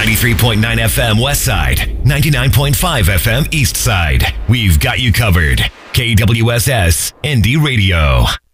93.9 FM West Side, 99.5 FM East Side. We've got you covered. KWSS Indie Radio.